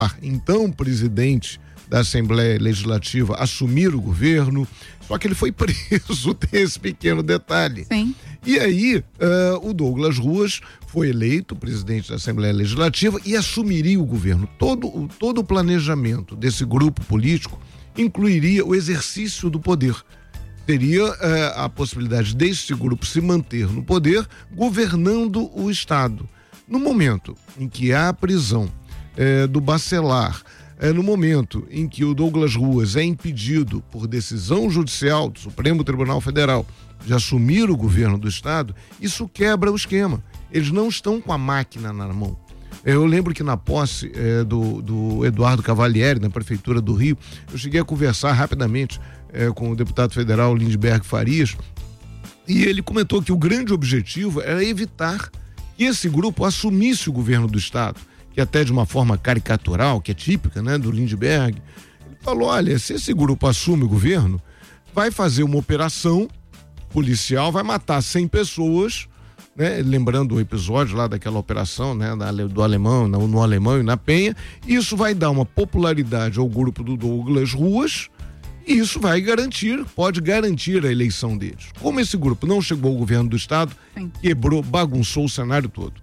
então presidente da Assembleia Legislativa, assumir o governo, só que ele foi preso, tem esse pequeno detalhe. Sim. E aí, o Douglas Ruas foi eleito presidente da Assembleia Legislativa e assumiria o governo. Todo o planejamento desse grupo político incluiria o exercício do poder. Teria a possibilidade desse grupo se manter no poder, governando o Estado. No momento em que há a prisão do Bacelar, no momento em que o Douglas Ruas é impedido por decisão judicial do Supremo Tribunal Federal de assumir o governo do Estado, isso quebra o esquema. Eles não estão com a máquina na mão. Eu lembro que na posse do Eduardo Cavalieri, na Prefeitura do Rio, eu cheguei a conversar rapidamente com o deputado federal Lindbergh Farias, e ele comentou que o grande objetivo era evitar que esse grupo assumisse o governo do Estado, que até de uma forma caricatural, que é típica, né, do Lindbergh. Ele falou, olha, se esse grupo assume o governo, vai fazer uma operação policial, vai matar 100 pessoas, né, lembrando o episódio lá daquela operação, né, do Alemão, no Alemão e na Penha. Isso vai dar uma popularidade ao grupo do Douglas Ruas, e isso pode garantir a eleição deles. Como esse grupo não chegou ao governo do Estado, quebrou, bagunçou o cenário todo.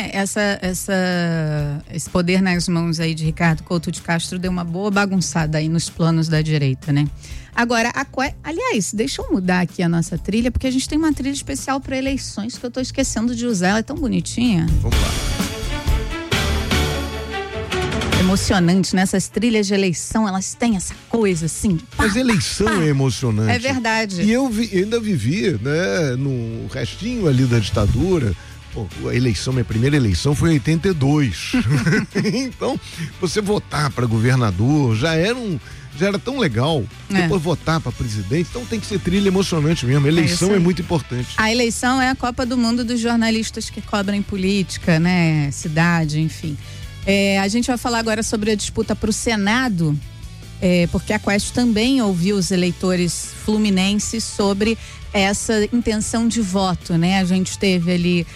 Esse poder nas mãos aí de Ricardo Couto de Castro deu uma boa bagunçada aí nos planos da direita, né? Agora, aliás, deixa eu mudar aqui a nossa trilha, porque a gente tem uma trilha especial para eleições que eu tô esquecendo de usar, ela é tão bonitinha. Vamos lá. Emocionante, né? Essas trilhas de eleição, elas têm essa coisa assim. Mas eleição é emocionante. É verdade. E eu ainda vivi, né, no restinho ali da ditadura. Pô, minha primeira eleição foi em 82. Então, você votar para governador já era tão legal. Depois votar para presidente, então tem que ser trilha emocionante mesmo. A eleição é muito importante. A eleição é a Copa do Mundo dos jornalistas que cobrem política, né? Cidade, enfim. A gente vai falar agora sobre a disputa para o Senado, porque a Quest também ouviu os eleitores fluminenses sobre essa intenção de voto, né? A gente teve ali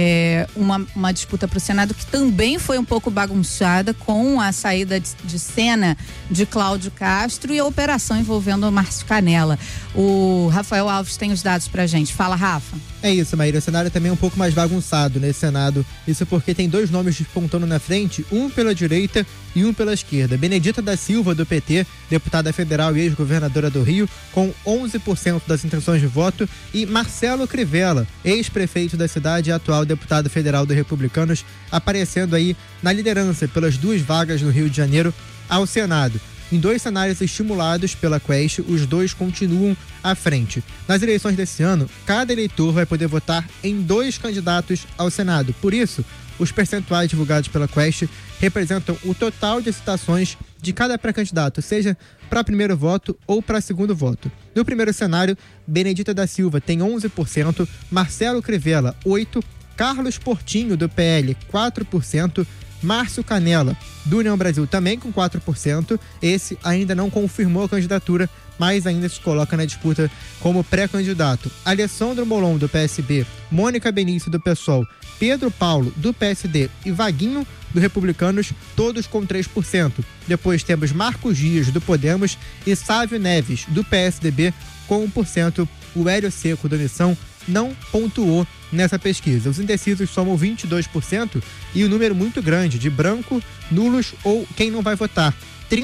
uma disputa para o Senado que também foi um pouco bagunçada com a saída de cena de Cláudio Castro e a operação envolvendo o Márcio Canella. O Rafael Alves tem os dados pra gente. Fala, Rafa. É isso, Maíra. O cenário também é um pouco mais bagunçado nesse Senado. Isso porque tem dois nomes despontando na frente, um pela direita e um pela esquerda. Benedita da Silva, do PT, deputada federal e ex-governadora do Rio, com 11% das intenções de voto, e Marcelo Crivella, ex-prefeito da cidade e atual deputado federal dos Republicanos, aparecendo aí na liderança pelas duas vagas no Rio de Janeiro ao Senado. Em dois cenários estimulados pela Quest, os dois continuam à frente. Nas eleições desse ano, cada eleitor vai poder votar em 2 candidatos ao Senado. Por isso, os percentuais divulgados pela Quest representam o total de citações de cada pré-candidato, seja para primeiro voto ou para segundo voto. No primeiro cenário, Benedita da Silva tem 11%, Marcelo Crivella 8%, Carlos Portinho, do PL, 4%, Márcio Canella, do União Brasil, também com 4%. Esse ainda não confirmou a candidatura, mas ainda se coloca na disputa como pré-candidato. Alessandro Molon, do PSB, Mônica Benício, do PSOL, Pedro Paulo, do PSD e Vaguinho, do Republicanos, todos com 3%. Depois temos Marcos Dias, do Podemos, e Sávio Neves, do PSDB, com 1%. O Hélio Seco, da Unição, não pontuou nessa pesquisa. Os indecisos somam 22% e o número muito grande de branco, nulos ou quem não vai votar,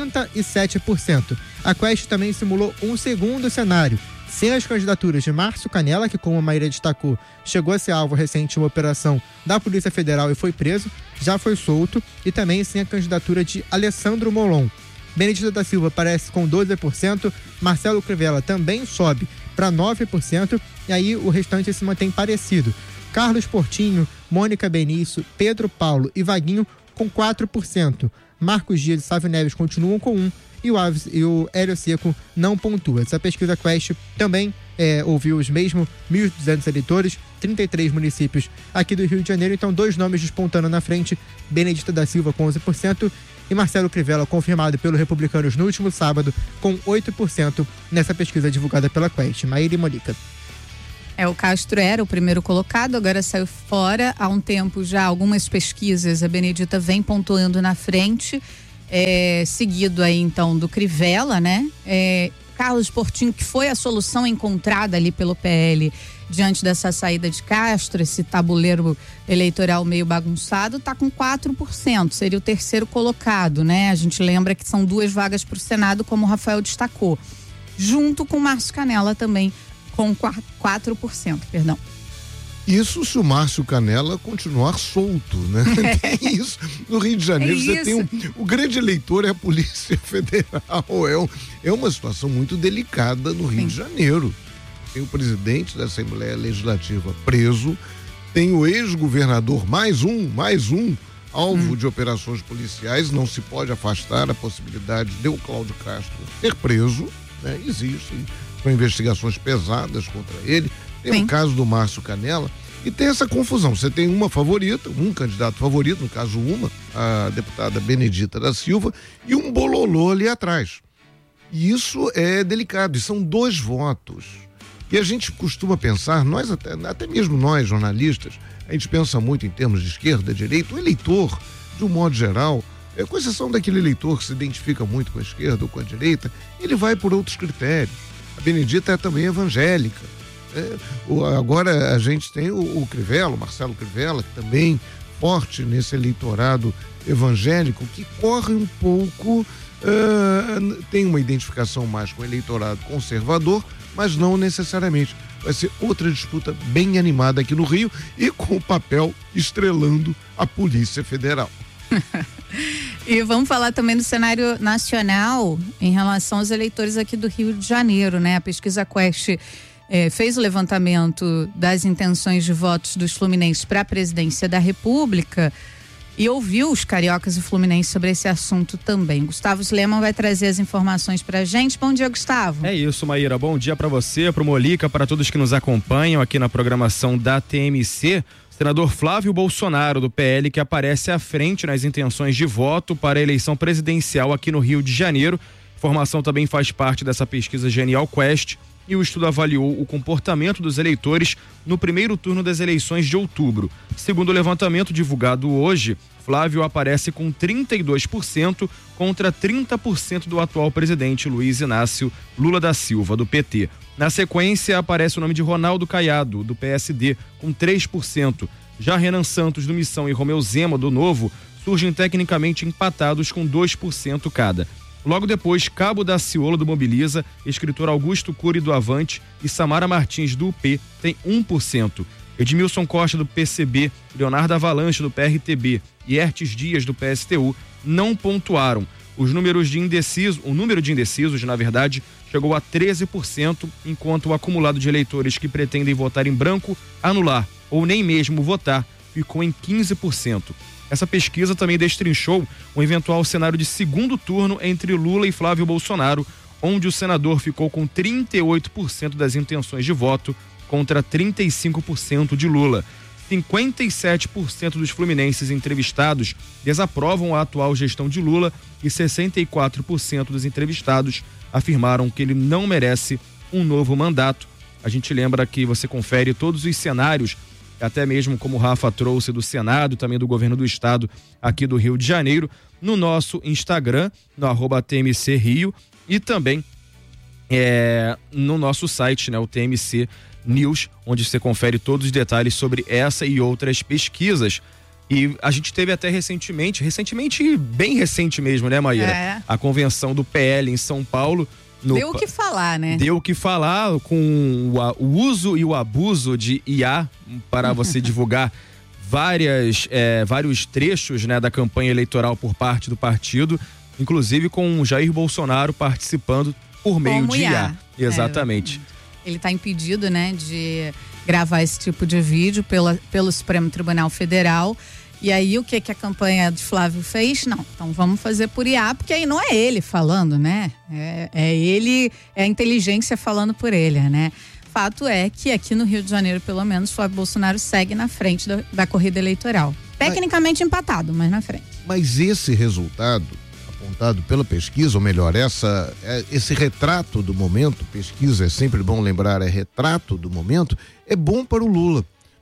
37%. A Quest também simulou um segundo cenário, sem as candidaturas de Márcio Canella, que, como a Maíra destacou, chegou a ser alvo recente de uma operação da Polícia Federal e foi preso, já foi solto, e também sem a candidatura de Alessandro Molon. Benedita da Silva aparece com 12%, Marcelo Crivella também sobe para 9%, e aí o restante se mantém parecido. Carlos Portinho, Mônica Benício, Pedro Paulo e Vaguinho com 4%. Marcos Dias e Sávio Neves continuam com 1%, e o Hélio Seco não pontua. Essa pesquisa Quest também ouviu os mesmos 1.200 eleitores, 33 municípios aqui do Rio de Janeiro, então 2 nomes despontando na frente, Benedita da Silva com 11% e Marcelo Crivella, confirmado pelo Republicanos no último sábado, com 8% nessa pesquisa divulgada pela Quest. Maíra e Mônica. O Castro era o primeiro colocado, agora saiu fora. Há um tempo já, algumas pesquisas, a Benedita vem pontuando na frente. seguido aí então do Crivella, né? Carlos Portinho, que foi a solução encontrada ali pelo PL diante dessa saída de Castro, esse tabuleiro eleitoral meio bagunçado, está com 4%, seria o terceiro colocado, né? A gente lembra que são 2 vagas para o Senado, como o Rafael destacou, junto com o Márcio Canella também com 4%, perdão. Isso se o Márcio Canella continuar solto, né? Tem isso. No Rio de Janeiro você tem o grande eleitor é a Polícia Federal. É uma situação muito delicada no Rio de Janeiro. Tem o presidente da Assembleia Legislativa preso, tem o ex-governador, mais um alvo de operações policiais. Não se pode afastar a possibilidade de o Cláudio Castro ser preso, né? Existem investigações pesadas contra ele. Tem o caso do Márcio Canella e tem essa confusão. Você tem uma favorita, um candidato favorito, no caso a deputada Benedita da Silva, e um bololô ali atrás. E isso é delicado, e são 2 votos. E a gente costuma pensar, nós até mesmo nós, jornalistas, a gente pensa muito em termos de esquerda, direita. O eleitor, de um modo geral, com exceção daquele eleitor que se identifica muito com a esquerda ou com a direita, ele vai por outros critérios. A Benedita é também evangélica. Agora a gente tem o Crivella, o Marcelo Crivella, que também forte nesse eleitorado evangélico, que corre um pouco, tem uma identificação mais com o eleitorado conservador, mas não necessariamente. Vai ser outra disputa bem animada aqui no Rio e com o papel estrelando a Polícia Federal. E vamos falar também do cenário nacional em relação aos eleitores aqui do Rio de Janeiro, né? A pesquisa Quest fez o levantamento das intenções de votos dos fluminenses para a presidência da República e ouviu os cariocas e fluminenses sobre esse assunto também. Gustavo Sleman vai trazer as informações pra gente. Bom dia, Gustavo. É isso, Maíra. Bom dia para você, pro Molica, para todos que nos acompanham aqui na programação da TMC. Senador Flávio Bolsonaro, do PL, que aparece à frente nas intenções de voto para a eleição presidencial aqui no Rio de Janeiro. Informação também faz parte dessa pesquisa Genial Quest, e o estudo avaliou o comportamento dos eleitores no primeiro turno das eleições de outubro. Segundo o levantamento divulgado hoje, Flávio aparece com 32% contra 30% do atual presidente Luiz Inácio Lula da Silva, do PT. Na sequência, aparece o nome de Ronaldo Caiado, do PSD, com 3%. Já Renan Santos, do Missão, e Romeu Zema, do Novo, surgem tecnicamente empatados com 2% cada. Logo depois, Cabo Daciolo, do Mobiliza, escritor Augusto Cury, do Avante, e Samara Martins, do UP, tem 1%. Edmilson Costa, do PCB, Leonardo Avalanche, do PRTB e Hertes Dias, do PSTU, não pontuaram. O número de indecisos, na verdade, chegou a 13%, enquanto o acumulado de eleitores que pretendem votar em branco, anular ou nem mesmo votar ficou em 15%. Essa pesquisa também destrinchou um eventual cenário de segundo turno entre Lula e Flávio Bolsonaro, onde o senador ficou com 38% das intenções de voto contra 35% de Lula. 57% dos fluminenses entrevistados desaprovam a atual gestão de Lula e 64% dos entrevistados afirmaram que ele não merece um novo mandato. A gente lembra que você confere todos os cenários, até mesmo como o Rafa trouxe, do Senado, também do governo do estado aqui do Rio de Janeiro, no nosso Instagram, no @TMC Rio, e também no nosso site, né, o TMC News, onde você confere todos os detalhes sobre essa e outras pesquisas. E a gente teve até recentemente, bem recente mesmo, né, Maíra? A convenção do PL em São Paulo. Deu o que falar, né? Deu o que falar com o uso e o abuso de IA para você divulgar vários trechos, né, da campanha eleitoral por parte do partido, inclusive com o Jair Bolsonaro participando por meio de IA. Exatamente. Ele está impedido, né, de gravar esse tipo de vídeo pelo Supremo Tribunal Federal. E aí o que a campanha de Flávio fez? Não, então vamos fazer por IA, porque aí não é ele falando, né? É a inteligência falando por ele, né? Fato é que aqui no Rio de Janeiro, pelo menos, Flávio Bolsonaro segue na frente da corrida eleitoral. Tecnicamente empatado, mas na frente. Mas esse resultado apontado pela pesquisa, ou melhor, esse retrato do momento, pesquisa é sempre bom lembrar, é retrato do momento, é bom para o Lula.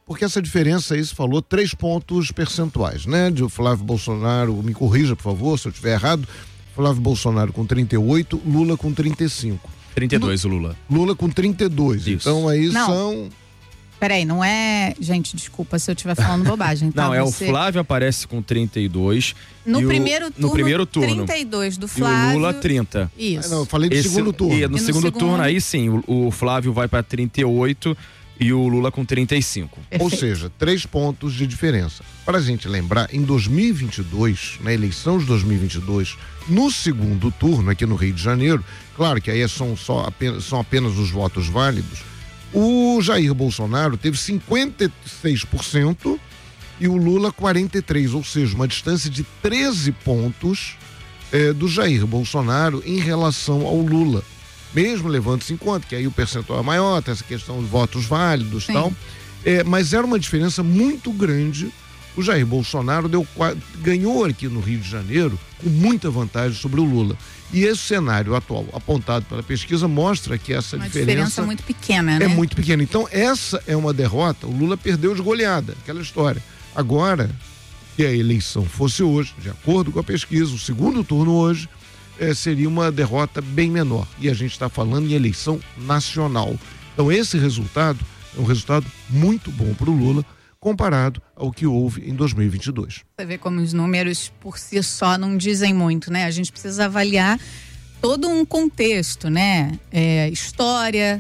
porque essa diferença aí se falou 3 pontos percentuais, né? De Flávio Bolsonaro, me corrija, por favor, se eu estiver errado, Flávio Bolsonaro com 38, Lula com 35. 32 o Lula. Lula com 32. Isso. Então aí são... Peraí, não é... Gente, desculpa se eu estiver falando bobagem. Tá? Não, o Flávio aparece com 32. No primeiro turno, 32 do Flávio. E o Lula, 30. Isso. Não, eu falei do segundo turno. No segundo turno, aí sim, o Flávio vai para 38 e o Lula com 35. Perfeito. Ou seja, 3 pontos de diferença. Para a gente lembrar, em 2022, na eleição de 2022, no segundo turno, aqui no Rio de Janeiro, claro que aí são apenas os votos válidos, o Jair Bolsonaro teve 56% e o Lula 43%, ou seja, uma distância de 13 pontos do Jair Bolsonaro em relação ao Lula. Mesmo levando-se em conta que aí o percentual é maior, tem essa questão de votos válidos e tal, mas era uma diferença muito grande. O Jair Bolsonaro ganhou aqui no Rio de Janeiro com muita vantagem sobre o Lula. E esse cenário atual, apontado pela pesquisa, mostra que essa diferença muito pequena, né? É muito pequena. Então, essa é uma derrota. O Lula perdeu de goleada, aquela história. Agora, se a eleição fosse hoje, de acordo com a pesquisa, o segundo turno hoje, seria uma derrota bem menor. E a gente está falando em eleição nacional. Então, esse resultado é um resultado muito bom para o Lula, comparado ao que houve em 2022. Você vê como os números por si só não dizem muito, né? A gente precisa avaliar todo um contexto, né? História,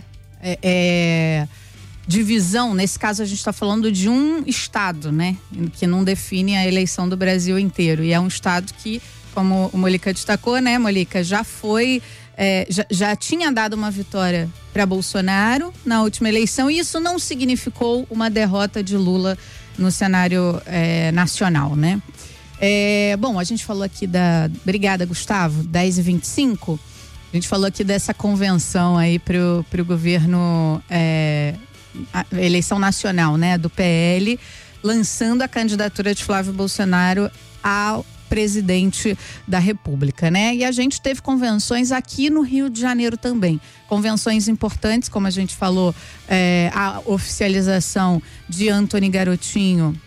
divisão. Nesse caso a gente está falando de um estado, né? Que não define a eleição do Brasil inteiro. E é um estado que, como o Molica destacou, né, Molica, já foi... já tinha dado uma vitória para Bolsonaro na última eleição e isso não significou uma derrota de Lula no cenário nacional, né? Bom, a gente falou aqui Obrigada, Gustavo, 10h25. A gente falou aqui dessa convenção aí pro governo, a eleição nacional, né, do PL, lançando a candidatura de Flávio Bolsonaro ao presidente da República, né? E a gente teve convenções aqui no Rio de Janeiro também. Convenções importantes, como a gente falou, a oficialização de Antony Garotinho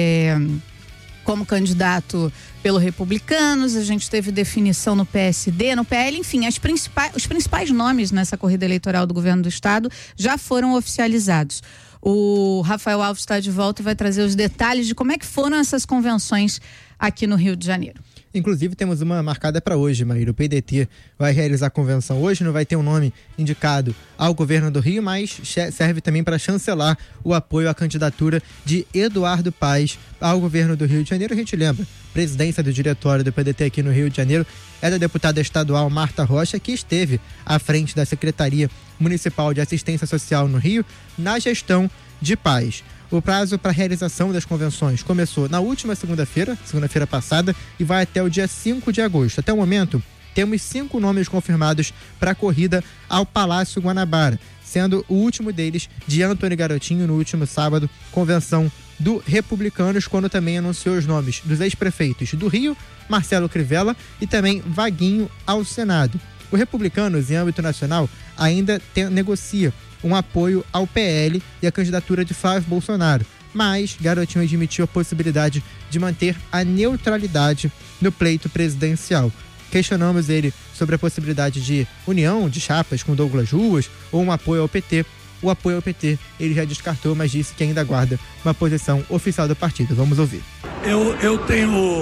como candidato pelo Republicanos, a gente teve definição no PSD, no PL, enfim, os principais nomes nessa corrida eleitoral do governo do estado já foram oficializados. O Rafael Alves está de volta e vai trazer os detalhes de como é que foram essas convenções aqui no Rio de Janeiro. Inclusive temos uma marcada para hoje, Maíra. O PDT vai realizar a convenção hoje, não vai ter um nome indicado ao governo do Rio, mas serve também para chancelar o apoio à candidatura de Eduardo Paes ao governo do Rio de Janeiro. A gente lembra, presidência do diretório do PDT aqui no Rio de Janeiro é da deputada estadual Marta Rocha, que esteve à frente da Secretaria Municipal de Assistência Social no Rio na gestão de Paes. O prazo para a realização das convenções começou na última segunda-feira passada, e vai até o dia 5 de agosto. Até o momento, temos 5 nomes confirmados para a corrida ao Palácio Guanabara, sendo o último deles de Antony Garotinho no último sábado, convenção do Republicanos, quando também anunciou os nomes dos ex-prefeitos do Rio, Marcelo Crivella, e também Vaguinho ao Senado. O Republicanos, em âmbito nacional, ainda negocia um apoio ao PL e a candidatura de Flávio Bolsonaro, mas Garotinho admitiu a possibilidade de manter a neutralidade no pleito presidencial. Questionamos ele sobre a possibilidade de união de chapas com Douglas Ruas ou um apoio ao PT. O apoio ao PT ele já descartou, mas disse que ainda aguarda uma posição oficial do partido. Vamos ouvir. Eu tenho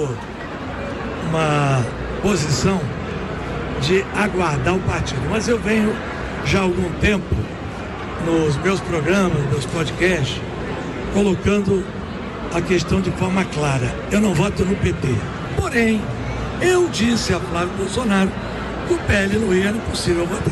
uma posição de aguardar o partido, mas eu venho já há algum tempo nos meus programas, meus podcasts, colocando a questão de forma clara. Eu não voto no PT. Porém, eu disse a Flávio Bolsonaro que o PL não era impossível votar.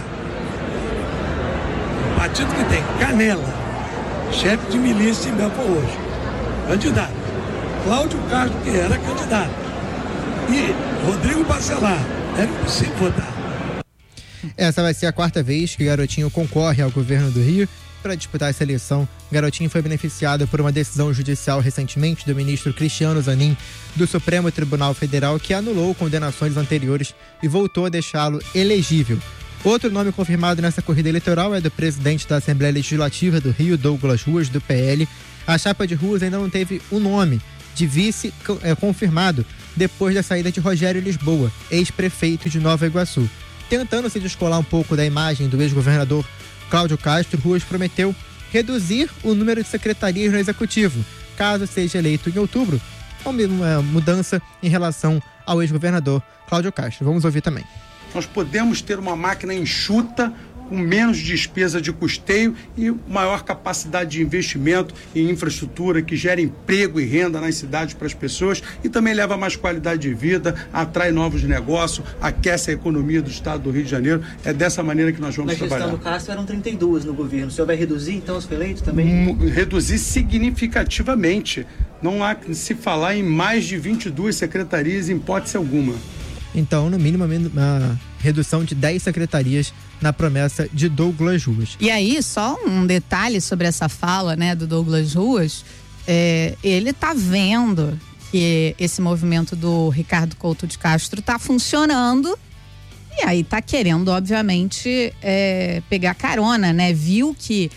Um partido que tem Canela, chefe de milícia em Belfort hoje, candidato. Cláudio Castro, que era candidato. E Rodrigo Bacelar, era impossível votar. Essa vai ser a 4ª vez que Garotinho concorre ao governo do Rio. Para disputar essa eleição, Garotinho foi beneficiado por uma decisão judicial recentemente do ministro Cristiano Zanin do Supremo Tribunal Federal, que anulou condenações anteriores e voltou a deixá-lo elegível. Outro nome confirmado nessa corrida eleitoral é do presidente da Assembleia Legislativa do Rio, Douglas Ruas, do PL. A chapa de Ruas ainda não teve o nome de vice confirmado depois da saída de Rogério Lisboa, ex-prefeito de Nova Iguaçu. Tentando se descolar um pouco da imagem do ex-governador Cláudio Castro, Ruas prometeu reduzir o número de secretarias no executivo, caso seja eleito em outubro, uma mudança em relação ao ex-governador Cláudio Castro. Vamos ouvir também. Nós podemos ter uma máquina enxuta, com menos despesa de custeio e maior capacidade de investimento em infraestrutura que gera emprego e renda nas cidades para as pessoas e também leva mais qualidade de vida, atrai novos negócios, aquece a economia do estado do Rio de Janeiro. É dessa maneira que nós vamos trabalhar. Na gestão do Castro eram 32 no governo. O senhor vai reduzir, então, se for eleito também? Reduzir significativamente. Não há que se falar em mais de 22 secretarias em hipótese alguma. Então, no mínimo, uma redução de 10 secretarias na promessa de Douglas Ruas. E aí, só um detalhe sobre essa fala, né, do Douglas Ruas, ele tá vendo que esse movimento do Ricardo Couto de Castro tá funcionando e aí tá querendo, obviamente, pegar carona, né? Viu que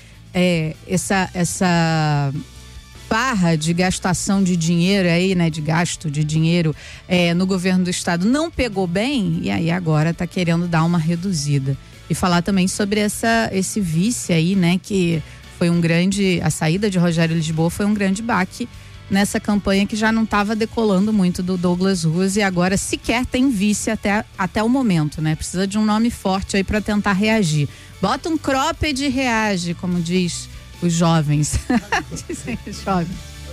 essa barra de gastação de dinheiro aí, né, de gasto de dinheiro no governo do estado não pegou bem e aí agora tá querendo dar uma reduzida. E falar também sobre esse vice aí, né, que foi a saída de Rogério Lisboa foi um grande baque nessa campanha que já não estava decolando muito do Douglas Ruas e agora sequer tem vice até o momento, né? Precisa de um nome forte aí para tentar reagir. Bota um cropped e reage, como diz os jovens. Dizem os jovens.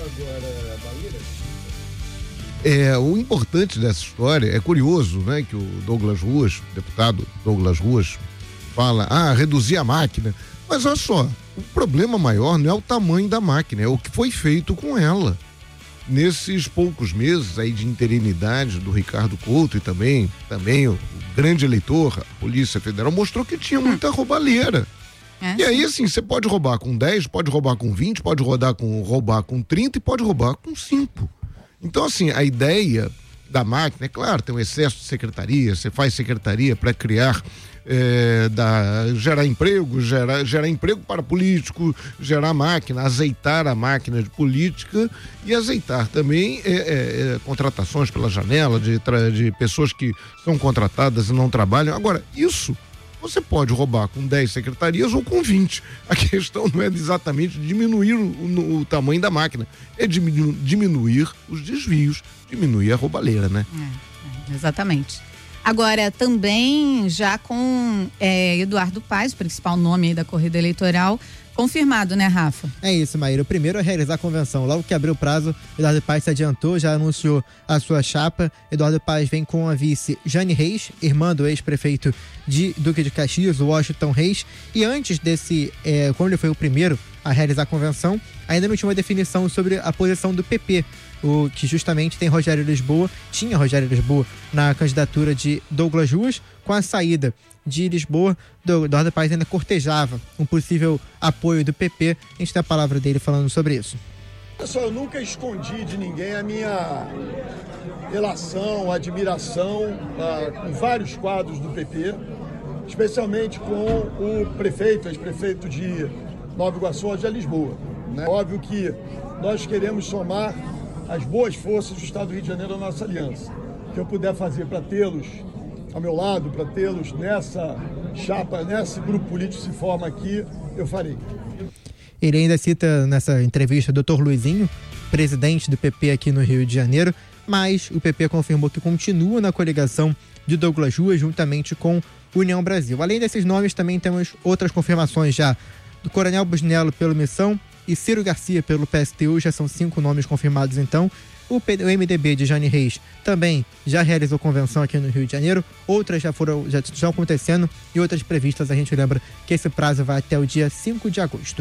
O importante dessa história é curioso, né? Que o Douglas Ruas, deputado Douglas Ruas, fala, reduzir a máquina. Mas olha só, o problema maior não é o tamanho da máquina, é o que foi feito com ela. Nesses poucos meses aí de interinidade do Ricardo Couto e também o grande eleitor, a Polícia Federal, mostrou que tinha muita roubalheira. E aí, assim, você pode roubar com 10, pode roubar com 20, pode roubar com 30 e pode roubar com 5. Então, assim, a ideia da máquina, é claro, tem um excesso de secretaria, você faz secretaria para criar, gerar emprego, gerar emprego para político, gerar máquina, azeitar a máquina de política e azeitar também contratações pela janela de pessoas que são contratadas e não trabalham. Agora, isso você pode roubar com 10 secretarias ou com 20. A questão não é exatamente diminuir o tamanho da máquina, é diminuir os desvios, diminuir a roubalheira, né? Exatamente. Agora, também já com Eduardo Paes, o principal nome aí da corrida eleitoral, confirmado, né, Rafa? É isso, Maíra. O primeiro a realizar a convenção. Logo que abriu o prazo, Eduardo Paes se adiantou, já anunciou a sua chapa. Eduardo Paes vem com a vice Jane Reis, irmã do ex-prefeito de Duque de Caxias, o Washington Reis. E antes quando ele foi o primeiro a realizar a convenção, ainda não tinha uma definição sobre a posição do PP, o que justamente tinha Rogério Lisboa na candidatura de Douglas Ruas. Com a saída de Lisboa, Eduardo Paes ainda cortejava um possível apoio do PP. A gente tem a palavra dele falando sobre isso. Pessoal, eu nunca escondi de ninguém a minha relação, admiração com vários quadros do PP, especialmente com o prefeito, ex-prefeito de Nova Iguaçu, de Lisboa. É óbvio que nós queremos somar as boas forças do Estado do Rio de Janeiro à nossa aliança. O que eu puder fazer para tê-los ao meu lado, para tê-los nessa chapa, nesse grupo político que se forma aqui, eu farei. Ele ainda cita nessa entrevista o Dr. Luizinho, presidente do PP aqui no Rio de Janeiro, mas o PP confirmou que continua na coligação de Douglas Ruas juntamente com União Brasil. Além desses nomes, também temos outras confirmações já do Coronel Busnello pelo Missão e Ciro Garcia pelo PSTU, já são 5 nomes confirmados então. O MDB de Jane Reis também já realizou convenção aqui no Rio de Janeiro, outras já estão acontecendo e outras previstas. A gente lembra que esse prazo vai até o dia 5 de agosto.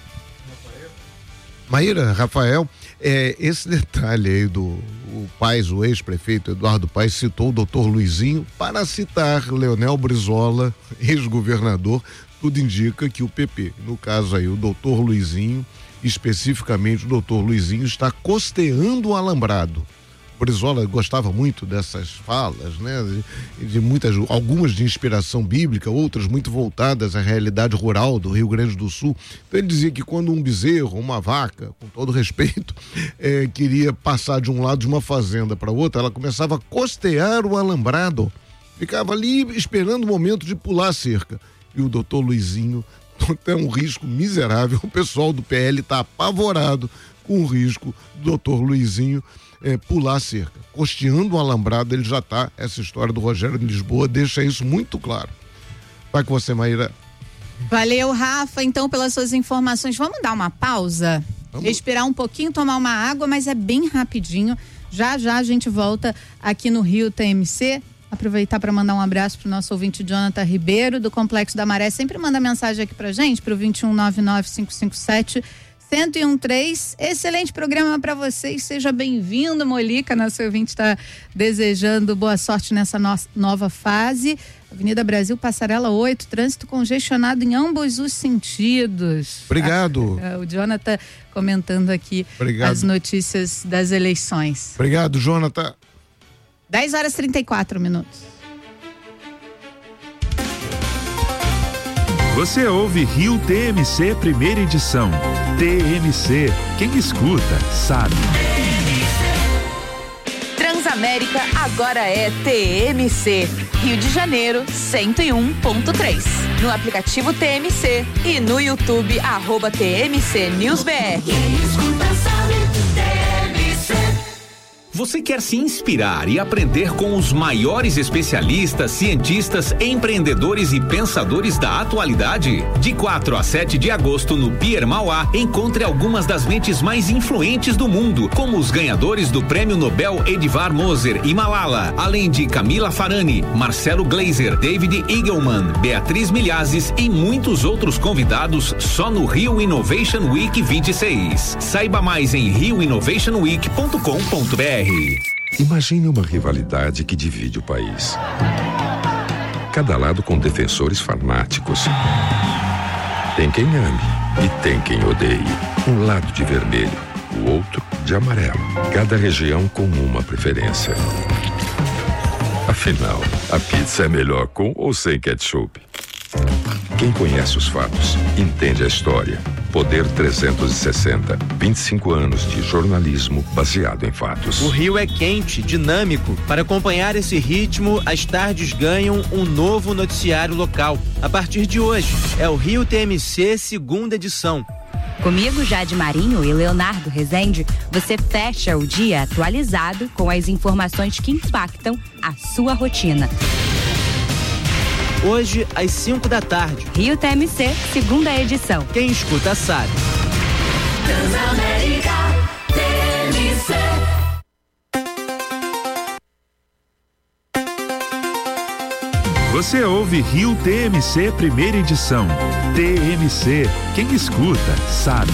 Maíra, Rafael, esse detalhe aí do Paes, o ex-prefeito Eduardo Paes citou o doutor Luizinho para citar Leonel Brizola, ex-governador. Tudo indica que o PP, no caso aí o doutor Luizinho, especificamente o doutor Luizinho, está costeando o alambrado Brizola gostava muito dessas falas, né? Algumas de inspiração bíblica, outras muito voltadas à realidade rural do Rio Grande do Sul. Então ele dizia que quando um bezerro, uma vaca, com todo respeito, queria passar de um lado de uma fazenda para outra, ela começava a costear o alambrado, ficava ali esperando o momento de pular a cerca. E o doutor Luizinho tem um risco miserável, o pessoal do PL está apavorado com o risco do doutor Luizinho pular a cerca. Costeando o alambrado, ele já está. Essa história do Rogério de Lisboa deixa isso muito claro. Vai com você, Maíra. Valeu, Rafa, então, pelas suas informações. Vamos dar uma pausa? Respirar um pouquinho, tomar uma água, mas é bem rapidinho. Já a gente volta aqui no Rio TMC. Aproveitar para mandar um abraço pro nosso ouvinte Jonathan Ribeiro, do Complexo da Maré. Sempre manda mensagem aqui pra gente, pro 2199-557-1013. Excelente programa para vocês. Seja bem-vindo, Molica. Nosso ouvinte está desejando boa sorte nessa nova fase. Avenida Brasil, Passarela 8, trânsito congestionado em ambos os sentidos. Obrigado. O Jonathan comentando aqui as notícias das eleições. Obrigado, Jonathan. 10h34. Você ouve Rio TMC primeira edição. TMC, quem escuta sabe. Transamérica agora é TMC. Rio de Janeiro 101.3. No aplicativo TMC e no YouTube @TMC News BR. Quem escuta sabe, TMC. Você quer se inspirar e aprender com os maiores especialistas, cientistas, empreendedores e pensadores da atualidade? De 4 a 7 de agosto no Pier Mauá, encontre algumas das mentes mais influentes do mundo, como os ganhadores do Prêmio Nobel Edvard Moser e Malala, além de Camila Farani, Marcelo Gleiser, David Eagleman, Beatriz Milhazes e muitos outros convidados só no Rio Innovation Week 26. Saiba mais em rioinnovationweek.com.br. Imagine uma rivalidade que divide o país. Cada lado com defensores fanáticos. Tem quem ame e tem quem odeie. Um lado de vermelho, o outro de amarelo. Cada região com uma preferência. Afinal, a pizza é melhor com ou sem ketchup? Quem conhece os fatos, entende a história. Poder 360, 25 anos de jornalismo baseado em fatos. O Rio é quente, dinâmico. Para acompanhar esse ritmo, as tardes ganham um novo noticiário local. A partir de hoje, é o Rio TMC segunda edição. Comigo, Jade Marinho e Leonardo Rezende, você fecha o dia atualizado com as informações que impactam a sua rotina. Hoje, às 5 da tarde. Rio TMC, segunda edição. Quem escuta sabe. Transamérica TMC. Você ouve Rio TMC primeira edição. TMC, quem escuta sabe.